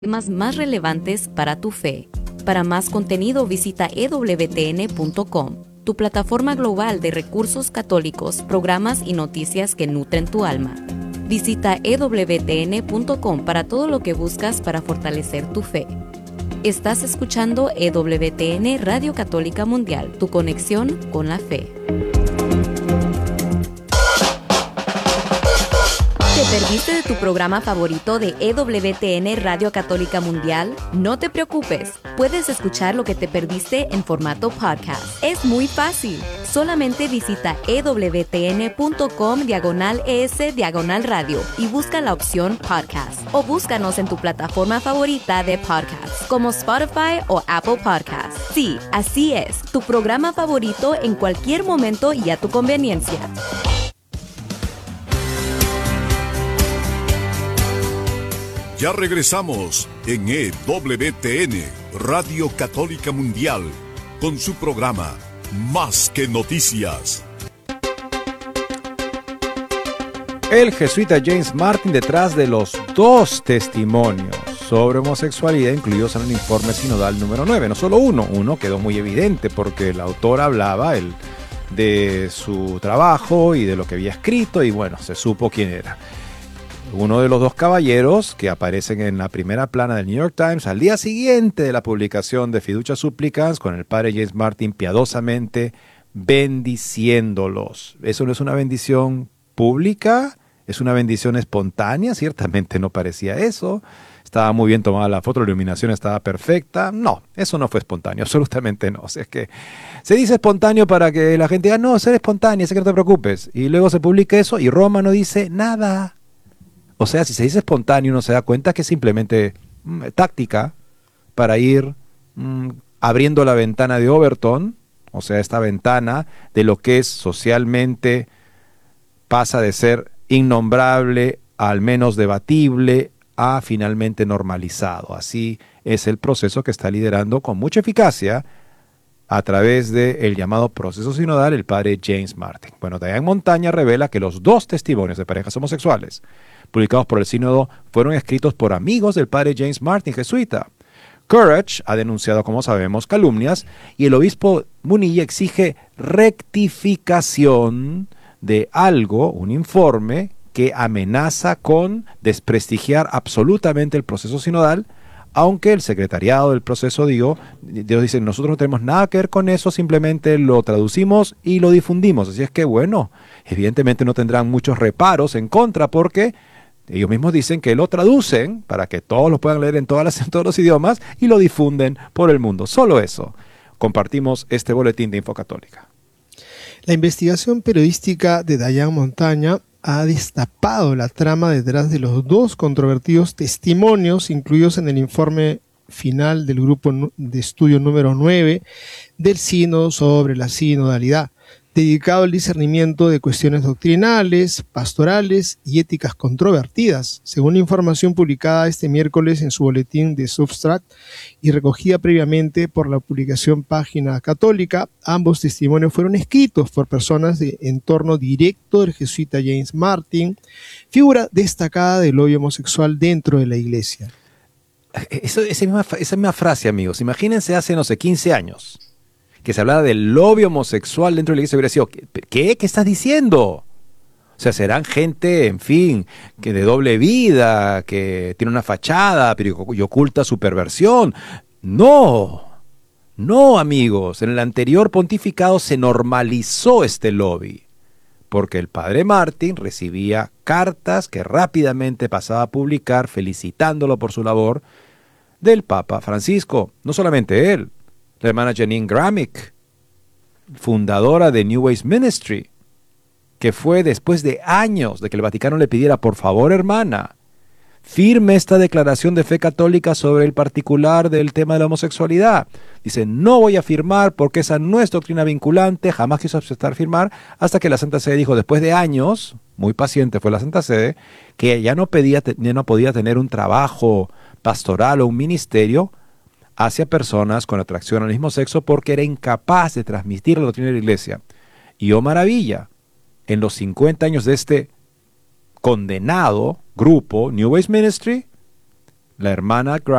Temas más relevantes para tu fe. Para más contenido visita ewtn.com, tu plataforma global de recursos católicos, programas y noticias que nutren tu alma. Visita ewtn.com para todo lo que buscas para fortalecer tu fe. Estás escuchando EWTN Radio Católica Mundial, tu conexión con la fe. ¿Te perdiste de tu programa favorito de EWTN Radio Católica Mundial? No te preocupes, puedes escuchar lo que te perdiste en formato podcast. Es muy fácil. Solamente visita ewtn.com/es/radio y busca la opción podcast. O búscanos en tu plataforma favorita de podcast, como Spotify o Apple Podcasts. Sí, así es, tu programa favorito en cualquier momento y a tu conveniencia. Ya regresamos en EWTN, Radio Católica Mundial, con su programa Más que Noticias. El jesuita James Martin detrás de los 2 testimonios sobre homosexualidad incluidos en el informe sinodal número 9. No solo uno quedó muy evidente porque el autor hablaba de su trabajo y de lo que había escrito y bueno, se supo quién era. Uno de los 2 caballeros que aparecen en la primera plana del New York Times al día siguiente de la publicación de Fiducia Supplicans, con el padre James Martin piadosamente bendiciéndolos. Eso no es una bendición pública, es una bendición espontánea, ciertamente no parecía eso. Estaba muy bien tomada la foto, la iluminación estaba perfecta. No, eso no fue espontáneo, absolutamente no. O sea, es que se dice espontáneo para que la gente diga, no, ser espontáneo, sé que no te preocupes. Y luego se publica eso y Roma no dice nada. O sea, si se dice espontáneo, uno se da cuenta que es simplemente táctica para ir abriendo la ventana de Overton, o sea, esta ventana de lo que es socialmente pasa de ser innombrable a al menos debatible a finalmente normalizado. Así es el proceso que está liderando con mucha eficacia a través del llamado proceso sinodal el padre James Martin. Bueno, Diane Montaña revela que los 2 testimonios de parejas homosexuales publicados por el sínodo fueron escritos por amigos del padre James Martin, jesuita. Courage ha denunciado, como sabemos, calumnias y el obispo Munilla exige rectificación de algo, un informe que amenaza con desprestigiar absolutamente el proceso sinodal, aunque el secretariado del proceso Dios dice, nosotros no tenemos nada que ver con eso, simplemente lo traducimos y lo difundimos. Así es que, bueno, evidentemente no tendrán muchos reparos en contra porque ellos mismos dicen que lo traducen para que todos lo puedan leer en todos los idiomas y lo difunden por el mundo. Solo eso. Compartimos este boletín de Infocatólica. La investigación periodística de Diane Montaña ha destapado la trama detrás de los 2 controvertidos testimonios incluidos en el informe final del grupo de estudio número 9 del Sínodo sobre la sinodalidad, dedicado al discernimiento de cuestiones doctrinales, pastorales y éticas controvertidas, según la información publicada este miércoles en su boletín de Substract y recogida previamente por la publicación Página Católica. Ambos testimonios fueron escritos por personas de entorno directo del jesuita James Martin, figura destacada del lobby homosexual dentro de la iglesia. Esa misma frase, amigos, imagínense hace, 15 años, que se hablaba del lobby homosexual dentro de la iglesia, hubiera sido, ¿qué estás diciendo? O sea, serán gente, en fin, que de doble vida, que tiene una fachada y oculta su perversión. No, amigos, en el anterior pontificado se normalizó este lobby, porque el padre Martin recibía cartas que rápidamente pasaba a publicar felicitándolo por su labor del Papa Francisco. No solamente él, la hermana Janine Gramick, fundadora de New Ways Ministry, que fue después de años de que el Vaticano le pidiera, por favor, hermana, firme esta declaración de fe católica sobre el particular del tema de la homosexualidad. Dice, no voy a firmar porque esa no es doctrina vinculante, jamás quiso aceptar firmar, hasta que la Santa Sede dijo, después de años, muy paciente fue la Santa Sede, que ya no podía tener un trabajo pastoral o un ministerio hacia personas con atracción al mismo sexo porque era incapaz de transmitir la doctrina de la Iglesia. Y oh maravilla, en los 50 años de este condenado grupo, New Ways Ministry, la hermana